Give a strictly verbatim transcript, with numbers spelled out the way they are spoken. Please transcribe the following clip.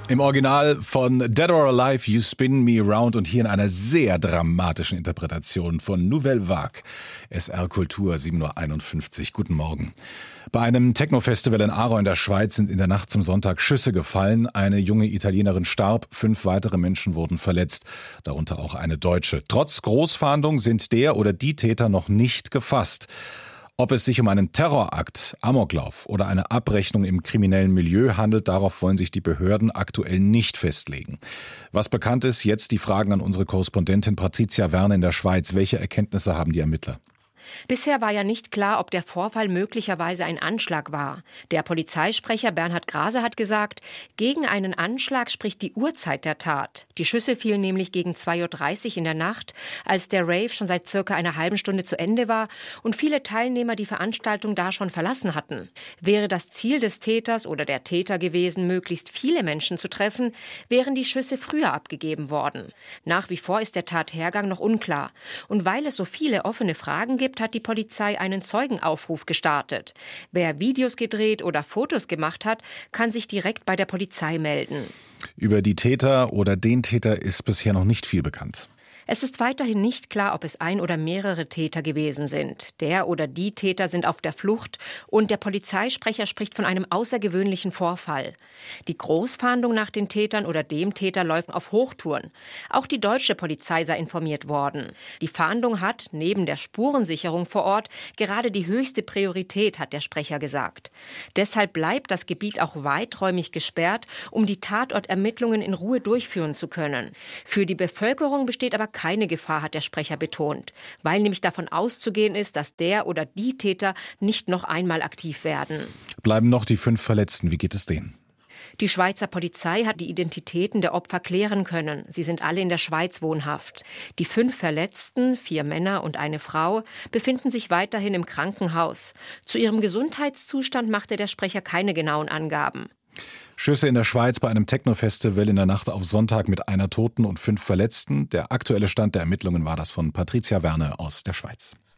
Im Original von Dead or Alive, You Spin Me Round und hier in einer sehr dramatischen Interpretation von Nouvelle Vague. S R Kultur, sieben Uhr einundfünfzig. Guten Morgen. Bei einem Techno-Festival in Aarau in der Schweiz sind in der Nacht zum Sonntag Schüsse gefallen. Eine junge Italienerin starb, fünf weitere Menschen wurden verletzt, darunter auch eine Deutsche. Trotz Großfahndung sind der oder die Täter noch nicht gefasst. Ob es sich um einen Terrorakt, Amoklauf oder eine Abrechnung im kriminellen Milieu handelt, darauf wollen sich die Behörden aktuell nicht festlegen. Was bekannt ist, jetzt die Fragen an unsere Korrespondentin Patricia Werner in der Schweiz. Welche Erkenntnisse haben die Ermittler? Bisher war ja nicht klar, ob der Vorfall möglicherweise ein Anschlag war. Der Polizeisprecher Bernhard Grase hat gesagt, gegen einen Anschlag spricht die Uhrzeit der Tat. Die Schüsse fielen nämlich gegen zwei Uhr dreißig in der Nacht, als der Rave schon seit circa einer halben Stunde zu Ende war und viele Teilnehmer die Veranstaltung da schon verlassen hatten. Wäre das Ziel des Täters oder der Täter gewesen, möglichst viele Menschen zu treffen, wären die Schüsse früher abgegeben worden. Nach wie vor ist der Tathergang noch unklar. Und weil es so viele offene Fragen gibt, hat die Polizei einen Zeugenaufruf gestartet. Wer Videos gedreht oder Fotos gemacht hat, kann sich direkt bei der Polizei melden. Über die Täter oder den Täter ist bisher noch nicht viel bekannt. Es ist weiterhin nicht klar, ob es ein oder mehrere Täter gewesen sind. Der oder die Täter sind auf der Flucht und der Polizeisprecher spricht von einem außergewöhnlichen Vorfall. Die Großfahndung nach den Tätern oder dem Täter läuft auf Hochtouren. Auch die deutsche Polizei sei informiert worden. Die Fahndung hat, neben der Spurensicherung vor Ort, gerade die höchste Priorität, hat der Sprecher gesagt. Deshalb bleibt das Gebiet auch weiträumig gesperrt, um die Tatortermittlungen in Ruhe durchführen zu können. Für die Bevölkerung besteht aber keine Gefahr, hat der Sprecher betont, weil nämlich davon auszugehen ist, dass der oder die Täter nicht noch einmal aktiv werden. Bleiben noch die fünf Verletzten. Wie geht es denen? Die Schweizer Polizei hat die Identitäten der Opfer klären können. Sie sind alle in der Schweiz wohnhaft. Die fünf Verletzten, vier Männer und eine Frau, befinden sich weiterhin im Krankenhaus. Zu ihrem Gesundheitszustand machte der Sprecher keine genauen Angaben. Schüsse in der Schweiz bei einem Techno-Festival in der Nacht auf Sonntag mit einer Toten und fünf Verletzten. Der aktuelle Stand der Ermittlungen war das von Patricia Werner aus der Schweiz.